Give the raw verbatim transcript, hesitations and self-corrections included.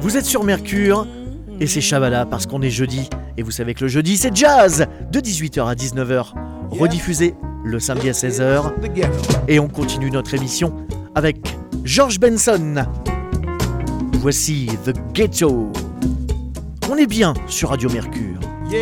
Vous êtes sur Mercure et c'est Shabala parce qu'on est jeudi. Et vous savez que le jeudi c'est jazz de dix-huit heures à dix-neuf heures. Rediffusé le samedi à seize heures. Et on continue notre émission avec George Benson. Voici The Ghetto. On est bien sur Radio Mercure.